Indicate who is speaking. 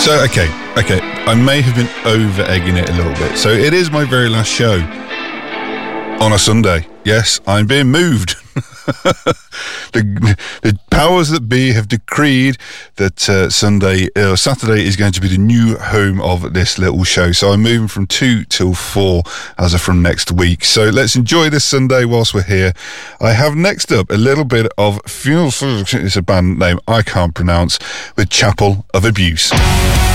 Speaker 1: So, okay, I may have been over-egging it a little bit. So it is my very last show on a Sunday. Yes, I'm being moved. The powers that be have decreed that Saturday is going to be the new home of this little show. So I'm moving from 2 till 4 as of from next week. So let's enjoy this Sunday whilst we're here. I have next up a little bit of Funeral. It's a band name I can't pronounce, with Chapel of Abuse.